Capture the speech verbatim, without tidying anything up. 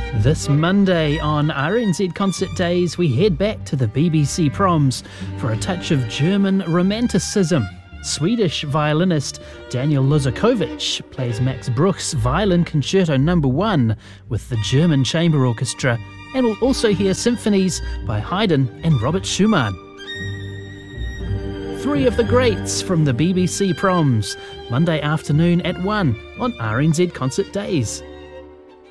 This Monday on R N Z Concert Days, we head back to the B B C Proms for a touch of German romanticism. Swedish violinist Daniel Lozakovich plays Max Bruch's Violin Concerto Number One with the German Chamber Orchestra, and we'll also hear symphonies by Haydn and Robert Schumann. Three of the greats from the B B C Proms, Monday afternoon at one on R N Z Concert Days.